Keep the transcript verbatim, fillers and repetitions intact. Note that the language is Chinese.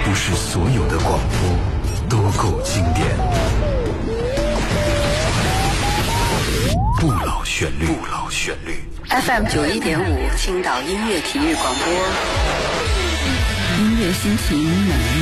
不是所有的广播都够经典。不老旋律，不老旋律。 F M 九一点五，青岛音乐体育广播，音乐心情每一